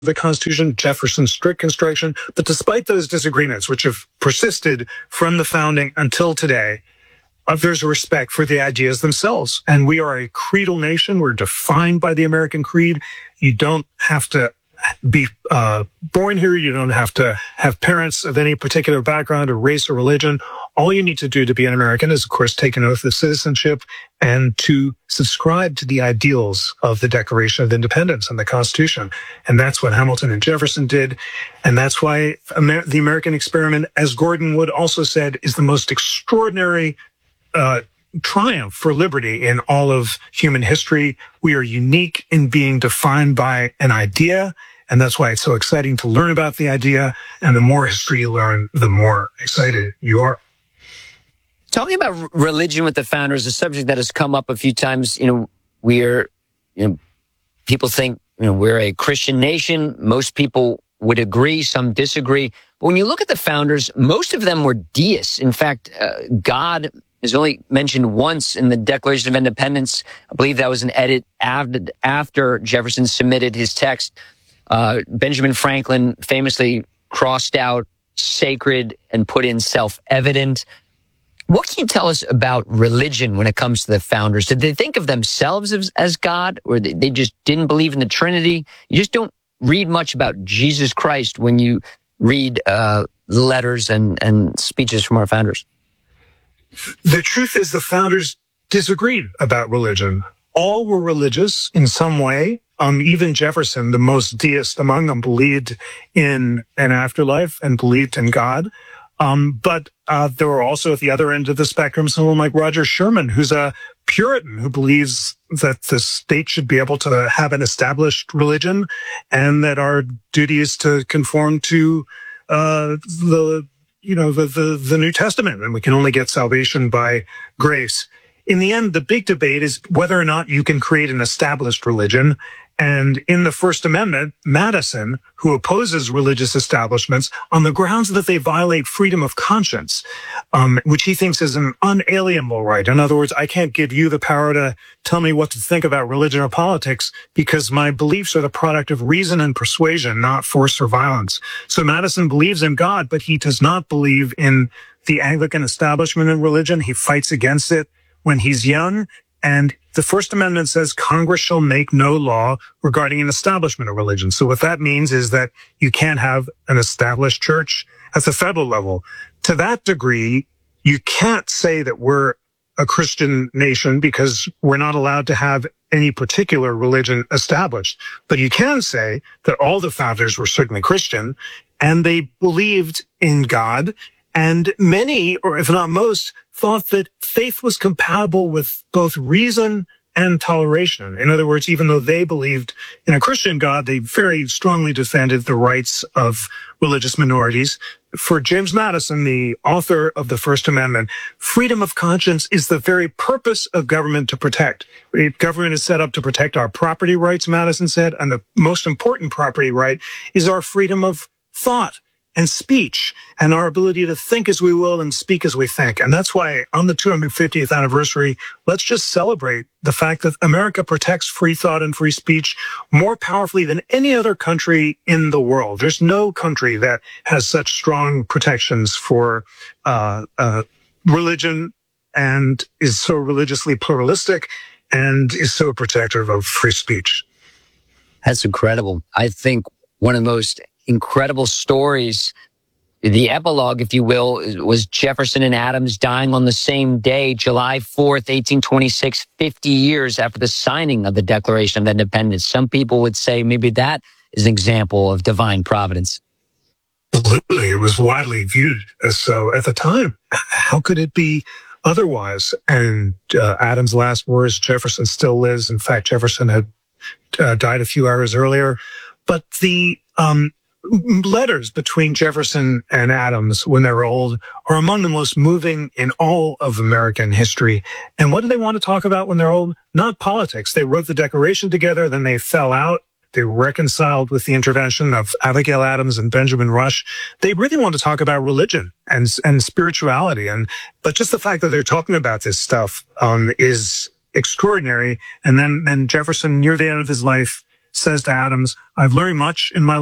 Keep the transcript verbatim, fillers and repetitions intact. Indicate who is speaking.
Speaker 1: the Constitution, Jefferson's strict construction. But despite those disagreements, which have persisted from the founding until today, uh, there's a respect for the ideas themselves. And we are a creedal nation. We're defined by the American creed. You don't have to be uh, born here. You don't have to have parents of any particular background or race or religion. All you need to do to be an American is, of course, take an oath of citizenship and to subscribe to the ideals of the Declaration of Independence and the Constitution. And that's what Hamilton and Jefferson did. And that's why Amer- the American experiment, as Gordon Wood also said, is the most extraordinary uh triumph for liberty in all of human history. We are unique in being defined by an idea. And that's why it's so exciting to learn about the idea. And the more history you learn, the more excited you are.
Speaker 2: Talking about religion with the founders, a subject that has come up a few times. You know, we're, you know, people think, you know, we're a Christian nation. Most people would agree. Some disagree. But when you look at the founders, most of them were deists. In fact, uh, God is only mentioned once in the Declaration of Independence. I believe that was an edit after Jefferson submitted his text. Uh, Benjamin Franklin famously crossed out sacred and put in self-evident. What can you tell us about religion when it comes to the founders? Did they think of themselves as, as God, or they, they just didn't believe in the Trinity? You just don't read much about Jesus Christ when you read uh, letters and, and speeches from our founders.
Speaker 1: The truth is the founders disagreed about religion. All were religious in some way. Um, even Jefferson, the most deist among them, believed in an afterlife and believed in God. Um, but uh, there were also at the other end of the spectrum someone like Roger Sherman, who's a Puritan who believes that the state should be able to have an established religion and that our duty is to conform to uh, the you know, the, the, the New Testament, and we can only get salvation by grace. In the end, the big debate is whether or not you can create an established religion. And in the First Amendment, Madison, who opposes religious establishments on the grounds that they violate freedom of conscience, um, which he thinks is an unalienable right. In other words, I can't give you the power to tell me what to think about religion or politics because my beliefs are the product of reason and persuasion, not force or violence. So Madison believes in God, but he does not believe in the Anglican establishment in religion. He fights against it when he's young. And the First Amendment says Congress shall make no law regarding an establishment of religion. So what that means is that you can't have an established church at the federal level. To that degree, you can't say that we're a Christian nation because we're not allowed to have any particular religion established. But you can say that all the founders were certainly Christian and they believed in God. And many, or if not most, thought that faith was compatible with both reason and toleration. In other words, even though they believed in a Christian God, they very strongly defended the rights of religious minorities. For James Madison, the author of the First Amendment, freedom of conscience is the very purpose of government to protect. Government is set up to protect our property rights, Madison said, and the most important property right is our freedom of thought and speech and our ability to think as we will and speak as we think. And that's why on the two hundred fiftieth anniversary, let's just celebrate the fact that America protects free thought and free speech more powerfully than any other country in the world. There's no country that has such strong protections for uh, uh, religion and is so religiously pluralistic and is so protective of free speech.
Speaker 2: That's incredible. I think one of the most incredible stories, the epilogue, if you will, was Jefferson and Adams dying on the same day, July fourth, eighteen twenty-six, fifty years after the signing of the Declaration of Independence. Some people would say maybe that is an example of divine providence.
Speaker 1: Absolutely. It was widely viewed as so at the time. How could it be otherwise? And uh, Adams' last words, Jefferson still lives. In fact, Jefferson had uh, died a few hours earlier. But the um letters between Jefferson and Adams when they were old are among the most moving in all of American history. And what do they want to talk about when they're old? Not politics. They wrote the Declaration together, then they fell out. They reconciled with the intervention of Abigail Adams and Benjamin Rush. They really want to talk about religion and and spirituality. And but just the fact that they're talking about this stuff um is extraordinary. And then and Jefferson, near the end of his life, says to Adams, I've learned much in my